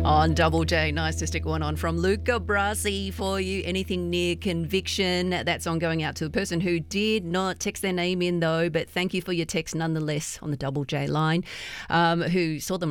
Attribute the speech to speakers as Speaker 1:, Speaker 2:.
Speaker 1: On Double J, nice to stick one on from Luca Brasi for you. Anything near conviction. That song going out to the person who did not text their name in though, but thank you for your text nonetheless on the Double J line, who saw them